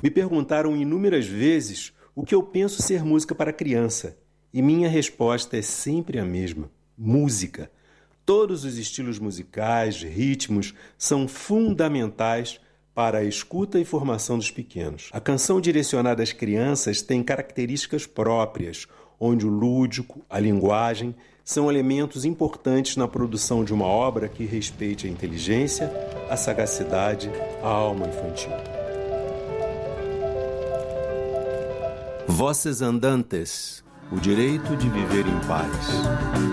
Me perguntaram inúmeras vezes o que eu penso ser música para criança. E minha resposta é sempre a mesma: música. Todos os estilos musicais, ritmos, são fundamentais para a escuta e formação dos pequenos. A canção direcionada às crianças tem características próprias, onde o lúdico, a linguagem, são elementos importantes na produção de uma obra que respeite a inteligência, a sagacidade, a alma infantil. Voces Andantes, o direito de viver em paz.